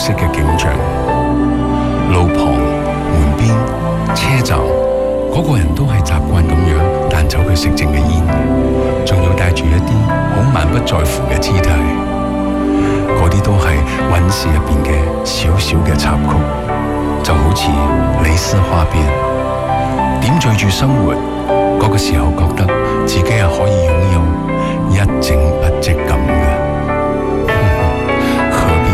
悉嘅景象。路旁、門邊、車站，個人都係習慣咁樣彈走佢食剩嘅煙，仲要帶住一啲好滿不在乎嘅姿態。嗰啲都係韻事入邊嘅小小嘅插曲，就好似蕾絲花邊，點綴住生活。嗰個時候覺